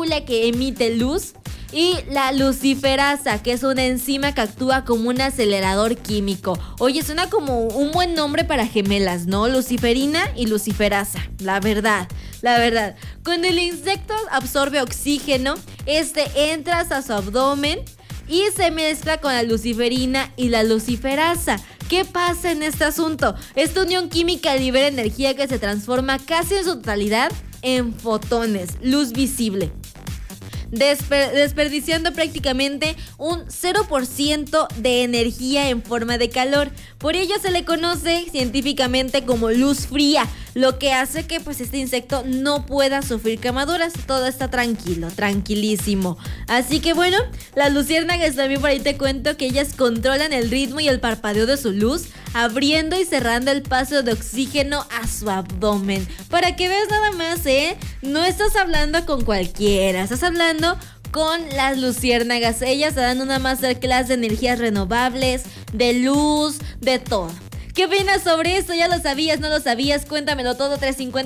molécula que emite luz, y la luciferasa, que es una enzima que actúa como un acelerador químico. Oye, suena como un buen nombre para gemelas, ¿no? Luciferina y luciferasa, la verdad. Cuando el insecto absorbe oxígeno, entra a su abdomen y se mezcla con la luciferina y la luciferasa. ¿Qué pasa en este asunto? Esta unión química libera energía que se transforma casi en su totalidad en fotones, luz visible, desperdiciando prácticamente un 0% de energía en forma de calor. Por ello se le conoce científicamente como luz fría, lo que hace que pues este insecto no pueda sufrir quemaduras. Todo está tranquilísimo. Así que bueno, las luciérnagas también por ahí te cuento que ellas controlan el ritmo y el parpadeo de su luz, abriendo y cerrando el paso de oxígeno a su abdomen. Para que veas nada más, no estás hablando con cualquiera, estás hablando con las luciérnagas. Ellas te dan una masterclass de energías renovables, de luz, de todo. ¿Qué opinas sobre esto? ¿Ya lo sabías? ¿No lo sabías? Cuéntamelo todo,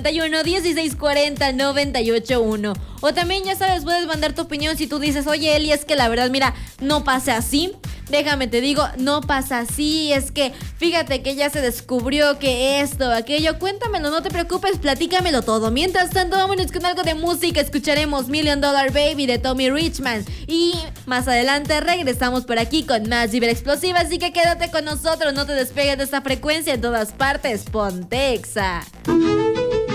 351-1640-981. O también, ya sabes, puedes mandar tu opinión si tú dices, oye, Eli, es que la verdad, mira, no pasa así. Déjame te digo, no pasa así, es que fíjate que ya se descubrió que esto, aquello. Cuéntamelo, no te preocupes, platícamelo todo. Mientras tanto, vámonos con algo de música. Escucharemos $1 Million Baby de Tommy Richman. Y más adelante regresamos por aquí con más Vibra Explosiva. Así que quédate con nosotros, no te despegues de esta frecuencia. En todas partes, Ponte Exa.